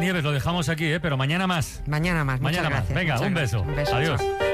Nieves, lo dejamos aquí, pero mañana más. Mañana más. Mañana Muchas más. gracias. Venga, Muchas un gracias. beso. Un beso. Adiós. Chao.